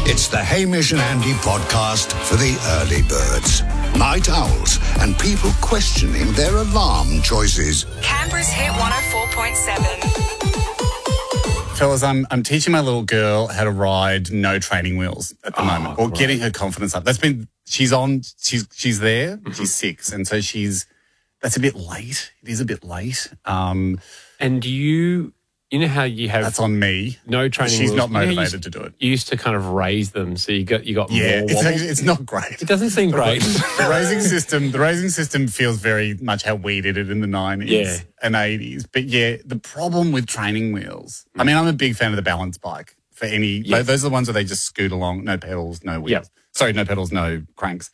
It's the Hamish and Andy podcast for the early birds, night owls, and people questioning their alarm choices. Canberra's Hit 104.7. Fellas, I'm teaching my little girl how to ride no training wheels at the moment, or getting her confidence up. She's there, she's 6, and so that's a bit late. It is a bit late. And you know how you have... That's on me. No training She's wheels. not motivated to do it. You used to kind of raise them, so you got more it's not great. It doesn't seem great. The raising system feels very much how we did it in the 90s and 80s. But the problem with training wheels, I mean, I'm a big fan of the balance bike for any, those are the ones where they just scoot along, no pedals, no wheels. Yep. Sorry, no pedals, no cranks.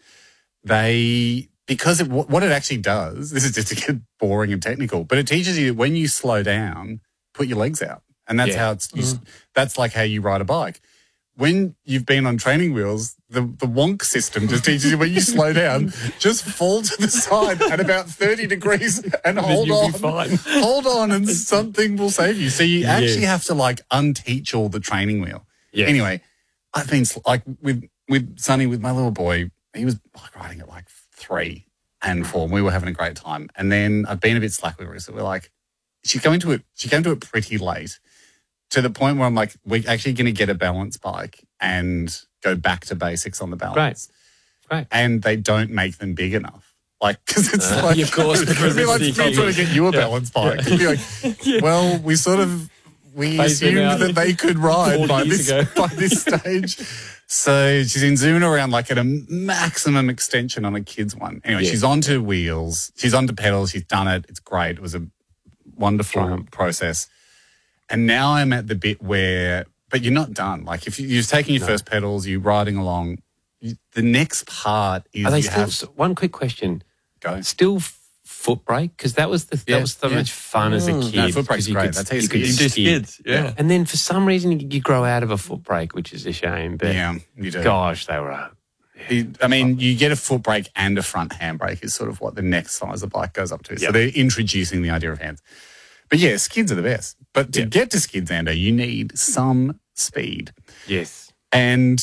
Because what it actually does, this is just to get boring and technical, but it teaches you when you slow down, put your legs out. And that's how that's like how you ride a bike. When you've been on training wheels, the wonk system just teaches you when you slow down, just fall to the side at about 30 degrees and hold on. Hold on and something will save you. So you actually have to like unteach all the training wheel. Yeah. Anyway, I've been like with Sonny, with my little boy, he was like riding at like 3 and 4 and we were having a great time. And then I've been a bit slack with her. So we're like, she came to it pretty late, to the point where I'm like, we're actually going to get a balance bike and go back to basics on the balance. Right. And they don't make them big enough. Like, because it's like, of course, it'd be like me trying to get you a balance bike. It'd be like, well, we assumed that they could ride by this stage. So she's in zooming around like at a maximum extension on a kid's one. Anyway, she's onto wheels. She's onto pedals. She's done it. It's great. It was a wonderful process. And now I'm at the bit where, but you're not done. Like if you're taking your first pedals, you're riding along, the next part is one quick question. Go. Still foot brake? Because that was so much fun as a kid. No, foot brake's great. That's how you do skids. Yeah. And then for some reason you grow out of a foot brake, which is a shame. But you do. Gosh, they were... I mean, you get a foot brake and a front handbrake is sort of what the next size of bike goes up to. So they're introducing the idea of hands. But skids are the best. But to get to skids, Ando, you need some speed. Yes. And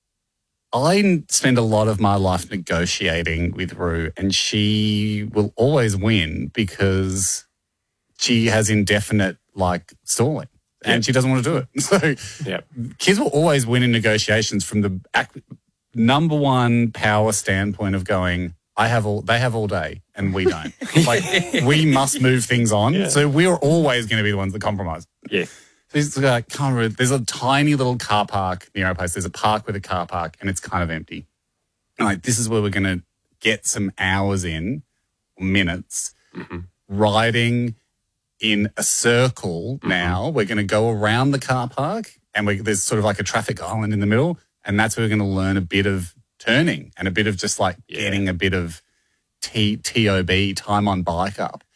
I spend a lot of my life negotiating with Rue, and she will always win because she has indefinite, like, stalling. And she doesn't want to do it. So kids will always win in negotiations from the number one power standpoint of going, they have all day and we don't. Like, we must move things on. Yeah. So we're always going to be the ones that compromise. Yeah. So there's a tiny little car park near our place. There's a park with a car park and it's kind of empty. And like, this is where we're going to get some hours in, minutes, riding in a circle now. We're going to go around the car park and there's sort of like a traffic island in the middle. And that's where we're going to learn a bit of turning and a bit of just like getting a bit of TOB, time on bike up.